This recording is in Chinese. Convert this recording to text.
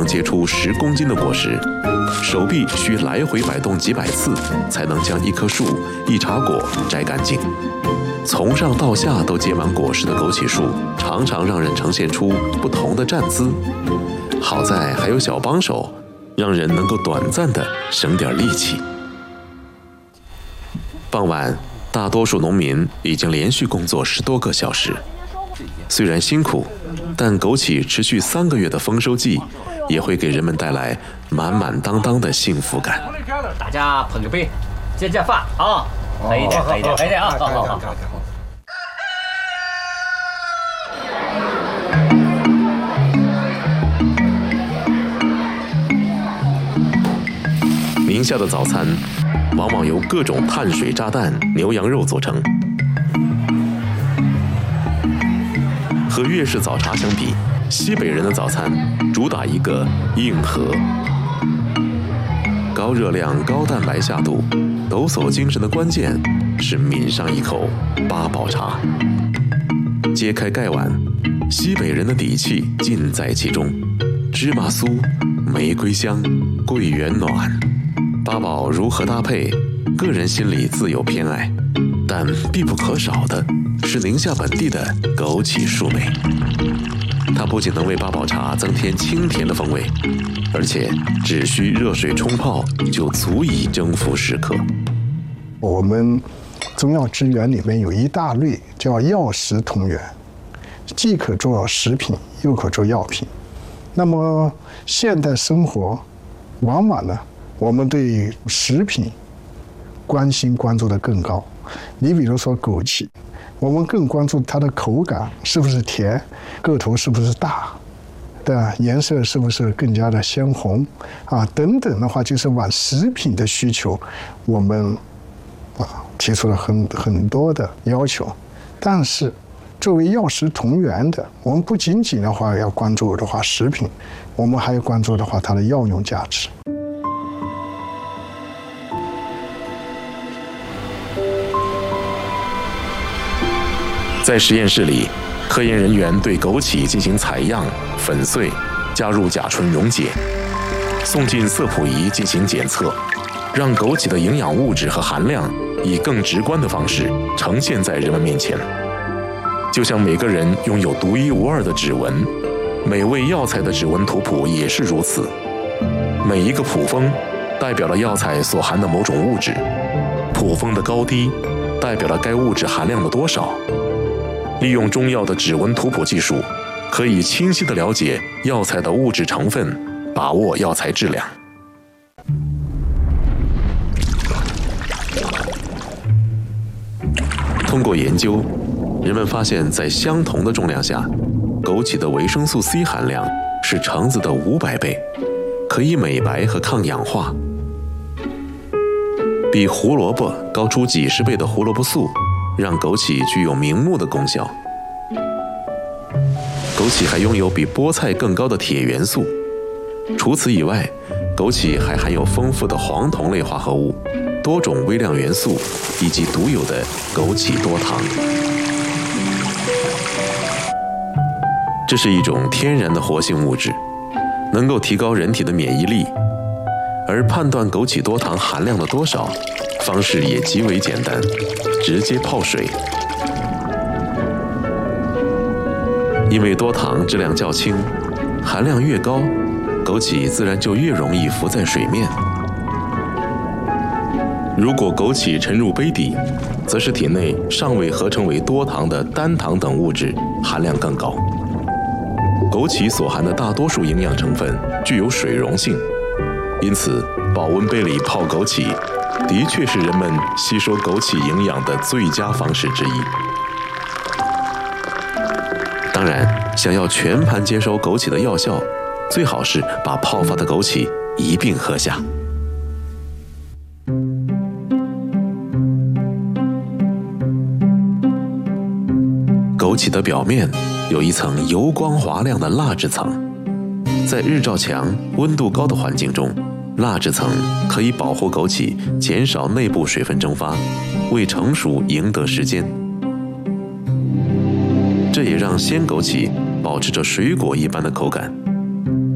能结出10公斤的果实，手臂需来回摆动几百次，才能将一棵树、一茬果摘干净。从上到下都结满果实的枸杞树，常常让人呈现出不同的站姿。好在还有小帮手，让人能够短暂地省点力气。傍晚，大多数农民已经连续工作10多个小时。虽然辛苦，但枸杞持续3个月的丰收季，也会给人们带来满满当当的幸福感。 大家捧个杯，接饭啊！喝一点，喝一点，喝一点啊！好。 宁夏的早餐往往由各种碳水炸弹、牛羊肉组成。和粤式早茶相比，西北人的早餐主打一个硬核。高热量、高蛋白下肚，抖擞精神的关键是抿上一口八宝茶。揭开盖碗，西北人的底气尽在其中。芝麻酥、玫瑰香、桂圆暖，八宝如何搭配，个人心里自有偏爱，但必不可少的是宁夏本地的枸杞树莓。它不仅能为八宝茶增添清甜的风味，而且只需热水冲泡就足以征服食客。 我们中药之源里面有一大类叫药食同源，既可做食品，又可做药品。那么现代生活，往往呢，我们对食品关注的更高。你比如说枸杞，我们更关注它的口感是不是甜，个头是不是大，对吧？颜色是不是更加的鲜红啊？等等的话，就是往食品的需求，我们提出了很多的要求。但是作为药食同源的，我们不仅仅的话要关注的话食品，我们还要关注的话它的药用价值。 在实验室里，科研人员对枸杞进行采样、粉碎，加入甲醇溶解，送进色谱仪进行检测，让枸杞的营养物质和含量以更直观的方式呈现在人们面前。就像每个人拥有独一无二的指纹，每味药材的指纹图谱也是如此。每一个谱封代表了药材所含的某种物质，谱封的高低代表了该物质含量的多少。利用中药的指纹图谱技术，可以清晰地了解药材的物质成分，把握药材质量。通过研究，人们发现，在相同的重量下，枸杞的维生素 C 含量是橙子的500倍，可以美白和抗氧化。比胡萝卜高出几十倍的胡萝卜素，让枸杞具有明目的功效。枸杞还拥有比菠菜更高的铁元素。除此以外，枸杞还含有丰富的黄酮类化合物、多种微量元素以及独有的枸杞多糖。这是一种天然的活性物质，能够提高人体的免疫力。而判断枸杞多糖含量的多少，方式也极为简单，直接泡水。因为多糖质量较轻，含量越高，枸杞自然就越容易浮在水面。如果枸杞沉入杯底，则是体内尚未合成为多糖的单糖等物质含量更高。枸杞所含的大多数营养成分具有水溶性，因此保温杯里泡枸杞的确是人们吸收枸杞营养的最佳方式之一。当然，想要全盘接收枸杞的药效，最好是把泡发的枸杞一并喝下。枸杞的表面有一层油光滑亮的蜡质层，在日照强、温度高的环境中，蜡质层可以保护枸杞减少内部水分蒸发，为成熟赢得时间。这也让鲜枸杞保持着水果一般的口感，